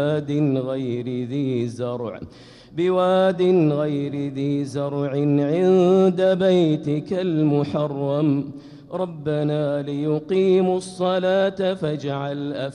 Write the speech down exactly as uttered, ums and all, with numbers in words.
بواد غير ذي زرع بواد غير ذي زرع عند بيتك المحرم ربنا ليقيموا الصلاة فاجعل